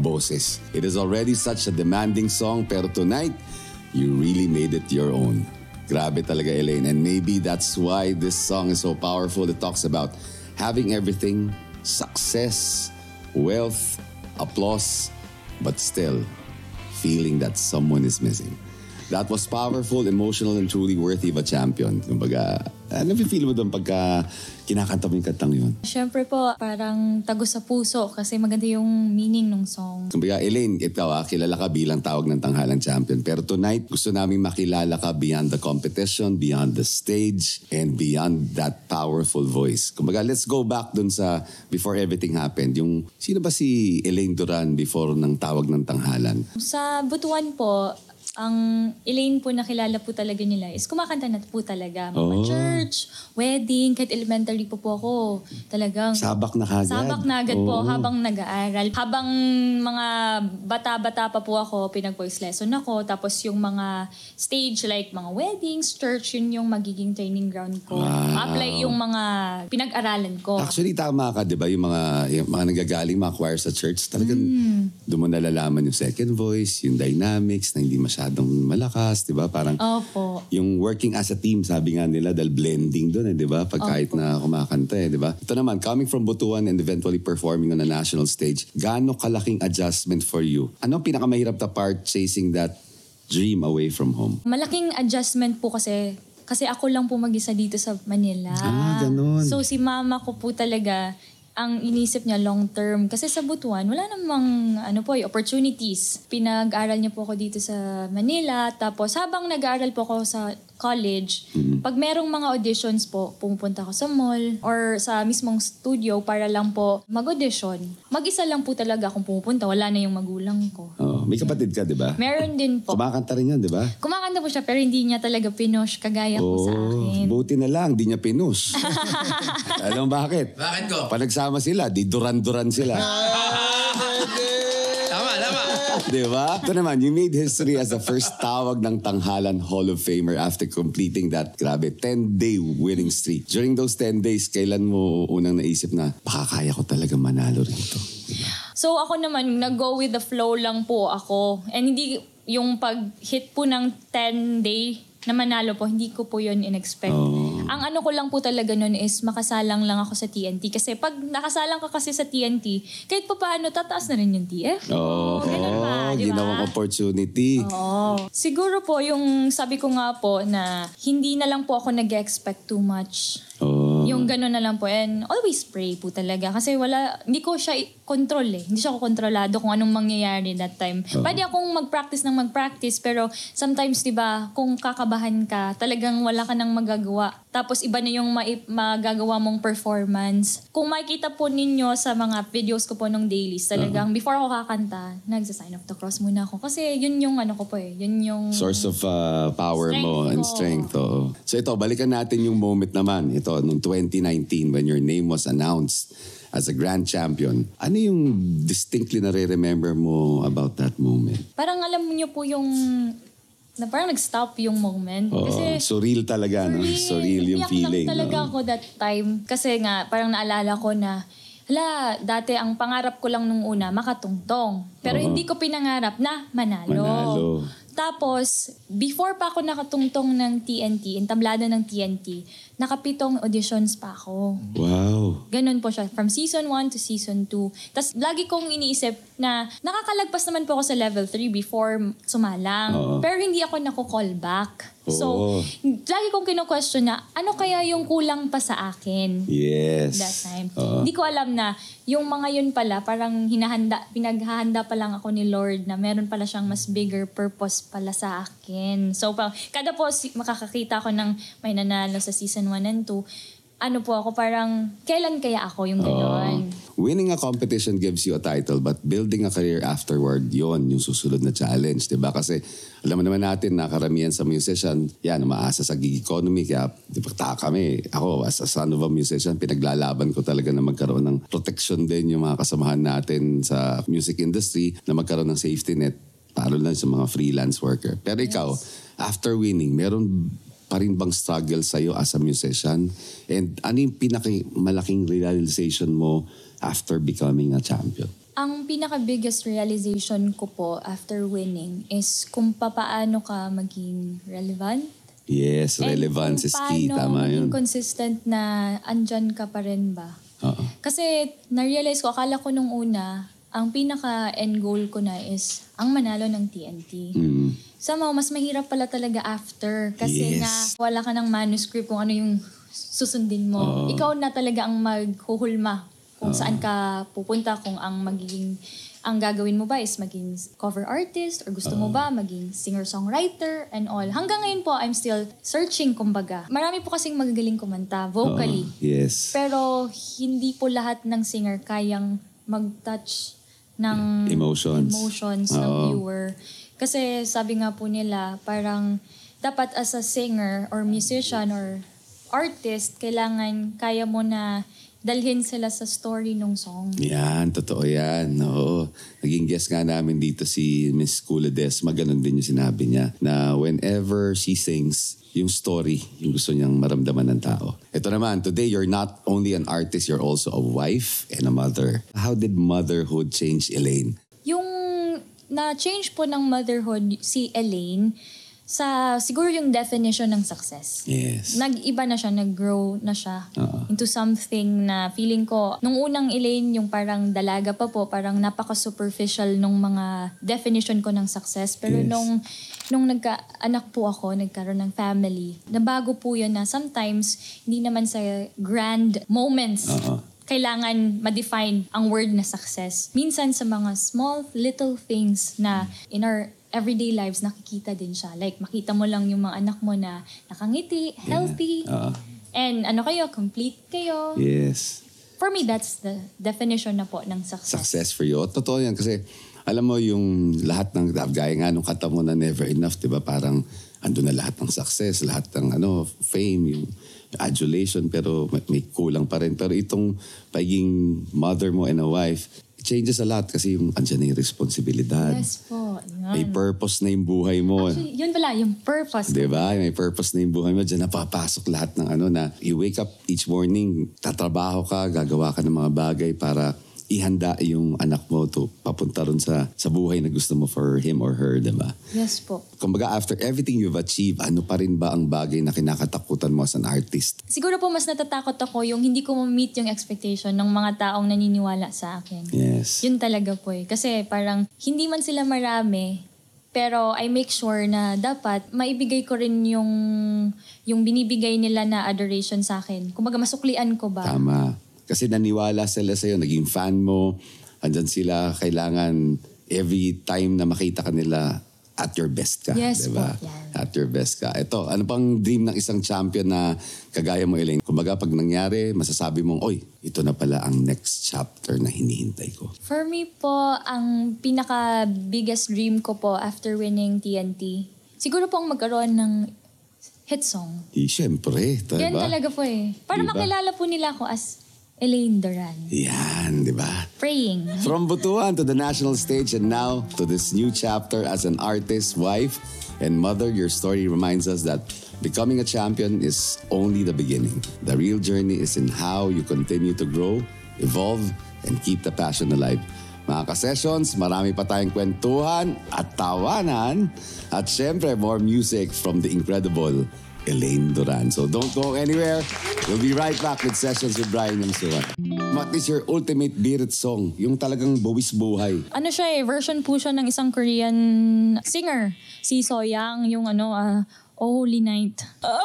boses. It is already such a demanding song, pero tonight, you really made it your own. Grabe talaga, Elaine. And maybe that's why this song is so powerful. It talks about having everything, success, wealth, applause, but still feeling that someone is missing. That was powerful, emotional, and truly worthy of a champion. Kumbaga, ano feel mo doon pagka kinakanta mo yung kantang yun? Siyempre po, parang tago sa puso kasi maganda yung meaning ng song. Kumbaga, Elaine, ikaw kilala ka bilang tawag ng tanghalang champion. Pero tonight, gusto namin makilala ka beyond the competition, beyond the stage, and beyond that powerful voice. Kumbaga, let's go back dun sa before everything happened. Yung, sino ba si Elaine Duran before ng tawag ng tanghalan? Sa Butuan po, ang Elaine po nakilala po talaga nila is kumakanta na po talaga. Mga church, wedding, kahit elementary po ako. Talagang Sabak na kagad. Sabak na agad po habang nag-aaral. Habang mga bata-bata pa po ako, pinag-voice lesson ako. Tapos yung mga stage like mga weddings, church, yun yung magiging training ground ko. Wow. Apply yung mga pinag-aralan ko. Actually, tama ka, di ba? Yung mga nagagaling, mga choir sa church, talagang doon mo nalalaman yung second voice, yung dynamics na hindi masyadong malakas, di ba? Parang Opo. yung working as a team, sabi nga nila, dahil blending doon, di ba? Pag kahit na kumakanta, di ba? Ito naman, coming from Butuan and eventually performing on a national stage, gaano kalaking adjustment for you? Ano ang pinakamahirap na part chasing that dream away from home? Malaking adjustment po kasi ako lang po mag-isa dito sa Manila. Ganun. So si mama ko po talaga, ang inisip niya long term. Kasi sa Butuan, wala namang opportunities. Pinag-aral niya po ako dito sa Manila. Tapos habang nag-aaral po ako sa college, pag merong mga auditions po, pumupunta ako sa mall or sa mismong studio para lang po mag-audition. Mag-isa lang po talaga akong pumupunta. Wala na yung magulang ko. May kapatid ka, di ba? Meron din po. Kumakanta rin yan, di ba? Kumakanta po siya pero hindi niya talaga pinush kagaya po sa akin. Buti na lang, di niya pinus. Alam bakit? Bakit ko? Pag nagsama sila, di duran-duran sila. Tama. Di ba? Ito naman, you made history as the first tawag ng Tanghalan Hall of Famer after completing that, 10-day winning streak. During those 10 days, kailan mo unang naisip na, baka kaya ko talaga manalo rito? So ako naman, nag-go with the flow lang po ako. And hindi yung pag-hit po ng 10-day na manalo po, hindi ko po yun in-expect. Ang ano ko lang po talaga nun is makasalang lang ako sa TNT. Kasi pag nakasalang ka kasi sa TNT, kahit pa paano, tataas na rin yung TF. Ganun ba, di ba? Ginawang opportunity. Siguro po, yung sabi ko nga po na hindi na lang po ako nag-expect too much. Yung gano'n na lang po. And always pray po talaga. Kasi hindi ko siya control eh. Hindi siya ko kontrolado kung anong mangyayari that time. Pwede akong mag-practice, pero sometimes, di ba, kung kakabahan ka, talagang wala ka nang magagawa. Tapos iba na yung magagawa mong performance. Kung makikita po ninyo sa mga videos ko po nung dailies, talagang before ako kakanta, nagsa-sign of the cross muna ako. Kasi yun yung ano ko po eh. Yun yung Source of power mo and strength. So ito, balikan natin yung moment naman. Ito, noong 2019 when your name was announced as a grand champion. Ano yung distinctly na-remember mo about that moment? Parang alam niyo po yung na parang nag-stop yung moment. Kasi surreal talaga, no? Surreal yung umiyak feeling. lang talaga ako that time. Kasi nga, parang naalala ko na, dati ang pangarap ko lang nung una, makatungtong. Pero hindi ko pinangarap na manalo. Tapos, before pa ako nakatungtong ng TNT, entablado ng TNT, nakapitong auditions pa ako. Wow. Ganun po siya. From season 1 to season 2. Tapos, lagi kong iniisip na nakakalagpas naman po ako sa level 3 before sumalang. Pero hindi ako nako-call back. So, lagi kong kino-question na, ano kaya yung kulang pa sa akin? Yes. That time. Hindi ko alam na, yung mga yun pala, parang pinaghahanda pa lang ako ni Lord na meron pala siyang mas bigger purpose pala sa akin. So, kada po makakakita ko ng may nanalo sa season 1 and 2, ano po ako, parang, kailan kaya ako yung gano'n? Winning a competition gives you a title, but building a career afterward, yon yung susunod na challenge, di ba? Kasi alam mo naman natin na karamihan sa musician, yan, umaasa sa gig economy, kaya di ba kami, ako as a son of a musician, pinaglalaban ko talaga na magkaroon ng protection din yung mga kasamahan natin sa music industry, na magkaroon ng safety net, para lang sa mga freelance worker. Pero ikaw, after winning, meron pa rin bang struggle sa'yo as a musician? And ano yung malaking realization mo after becoming a champion? Ang pinaka-biggest realization ko po after winning is kung papaano ka maging relevant. Yes, relevance is key. Tama yun. Paano maging consistent na andyan ka pa rin ba? Kasi na-realize ko, akala ko nung una, ang pinaka-end goal ko na is ang manalo ng TNT. Somehow, mas mahirap pala talaga after. Kasi nga, wala ka ng manuscript kung ano yung susundin mo. Ikaw na talaga ang maghuhulma kung saan ka pupunta, kung ang gagawin mo ba is maging cover artist or gusto mo ba maging singer-songwriter and all. Hanggang ngayon po, I'm still searching, kumbaga. Marami po kasing magagaling kumanta, vocally. Yes. Pero hindi po lahat ng singer kayang mag-touch ng emotions ng viewer. Kasi sabi nga po nila, parang dapat as a singer or musician or artist, kailangan kaya mo na dalhin sila sa story ng song. Yan, totoo yan. Oo. Naging guest nga namin dito si Miss Kulides. Maganon din yung sinabi niya na whenever she sings, yung story, yung gusto niyang maramdaman ng tao. Ito naman, today you're not only an artist, you're also a wife and a mother. How did motherhood change Elaine? Yung na-change po ng motherhood si Elaine, siguro yung definition ng success. Yes. Nag-iba na siya, nag-grow na siya into something na feeling ko, nung unang Elaine, yung parang dalaga pa po, parang napaka-superficial nung mga definition ko ng success. Pero nung nagka-anak po ako, nagkaroon ng family, nabago po yun na sometimes, hindi naman sa grand moments, kailangan ma-define ang word na success. Minsan sa mga small, little things na in our everyday lives, nakikita din siya. Like, makita mo lang yung mga anak mo na nakangiti, healthy, and complete kayo. Yes. For me, that's the definition na po ng success. Success for you. Totoo yan kasi alam mo yung lahat ng, gaya nga nung kata mo na never enough, di ba? Parang ando na lahat ng success, lahat ng fame, yung adulation, pero may kulang pa rin. Pero itong pagiging mother mo and a wife, changes a lot kasi yung andyan na yung responsibilidad. Yes po. Yan. May purpose na yung buhay mo. Actually, yun pala, yung purpose. Diba? May purpose na yung buhay mo. Diyan napapasok lahat ng na you wake up each morning, tatrabaho ka, gagawa ka ng mga bagay para ihanda yung anak mo to papunta ron sa buhay na gusto mo for him or her, diba? Yes po. Kumbaga, after everything you've achieved, ano pa rin ba ang bagay na kinakatakutan mo as an artist? Siguro po mas natatakot ako yung hindi ko ma-meet yung expectation ng mga taong naniniwala sa akin. Yes. Yun talaga po eh. Kasi parang hindi man sila marami, pero I make sure na dapat maibigay ko rin yung binibigay nila na adoration sa akin. Kumbaga masuklian ko ba? Tama. Kasi naniwala sila sa'yo, naging fan mo, andyan sila, kailangan every time na makita ka nila, at your best ka. Yes diba? po, yan. At your best ka. Ito, ano pang dream ng isang champion na kagaya mo, Elaine? Kumbaga, pag nangyari, masasabi mong, oy, ito na pala ang next chapter na hinihintay ko. For me po, ang pinaka-biggest dream ko po after winning TNT, siguro po ang magkaroon ng hit song. Siyempre, diba? Yan talaga po eh. Para Diba? makilala po nila ako as Elaine Duran. Yan, di ba? Praying. From Butuan to the national stage and now to this new chapter as an artist, wife, and mother, your story reminds us that becoming a champion is only the beginning. The real journey is in how you continue to grow, evolve, and keep the passion alive. Mga ka-sessions, marami pa tayong kwentuhan at tawanan. At syempre, more music from the incredible Elaine Duran. So don't go anywhere. We'll be right back with Sessions with Brian Yamsuan. What is your ultimate birit song? Yung talagang buwis buhay. Ano siya eh, version po siya ng isang Korean singer. Si Soyang, yung Oh Holy Night.